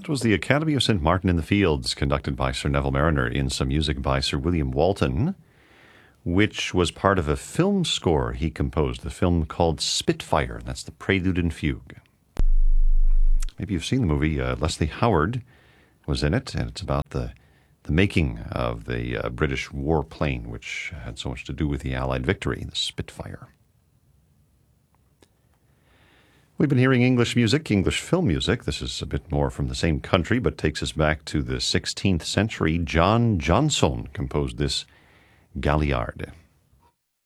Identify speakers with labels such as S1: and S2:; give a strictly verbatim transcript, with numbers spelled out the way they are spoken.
S1: That was the Academy of Saint Martin in the Fields, conducted by Sir Neville Mariner in some music by Sir William Walton, which was part of a film score he composed, the film called Spitfire. That's the Prelude and Fugue. Maybe you've seen the movie. Uh, Leslie Howard was in it, and it's about the, the making of the uh, British warplane, which had so much to do with the Allied victory, the Spitfire. We've been hearing English music, English film music. This is a bit more from the same country, but takes us back to the sixteenth century. John Johnson composed this Galliard.